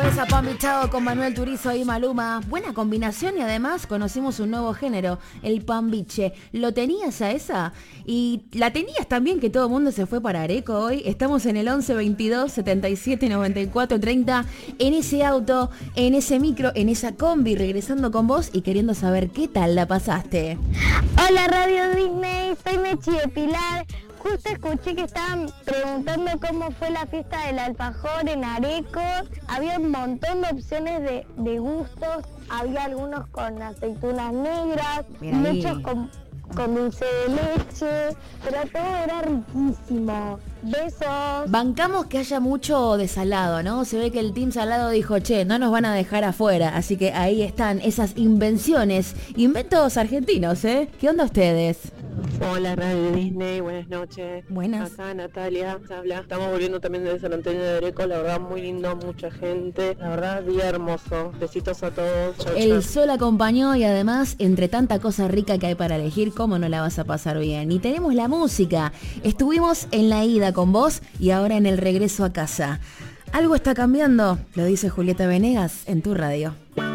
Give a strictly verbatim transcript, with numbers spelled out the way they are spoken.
A Pan Bichado con Manuel Turizo y Maluma. Buena combinación y además conocimos un nuevo género, el pan biche. ¿Lo tenías a esa? Y la tenías también que todo el mundo se fue para Areco hoy. Estamos en el once veintidós setenta y siete noventa y cuatro treinta en ese auto, en ese micro, en esa combi, regresando con vos y queriendo saber qué tal la pasaste. Hola Radio Disney, soy Mechi de Pilar. Justo escuché que estaban preguntando cómo fue la fiesta del alfajor en Areco. Había un montón de opciones de, de gustos. Había algunos con aceitunas negras, Mira muchos ahí. con, con dulce de leche, pero todo era riquísimo. Besos. Bancamos que haya mucho de salado, ¿no? Se ve que el team salado dijo, che, no nos van a dejar afuera. Así que ahí están esas invenciones, inventos argentinos, ¿eh? ¿Qué onda ustedes? Hola Radio Disney, buenas noches. Buenas. Acá Natalia se habla. Estamos volviendo también desde San Antonio de Areco, la verdad muy lindo, mucha gente. La verdad, día hermoso. Besitos a todos. Chau, El chau. sol acompañó y además, entre tanta cosa rica que hay para elegir, ¿cómo no la vas a pasar bien? Y tenemos la música. Estuvimos en la ida con vos y ahora en el regreso a casa. Algo está cambiando, lo dice Julieta Venegas en tu radio.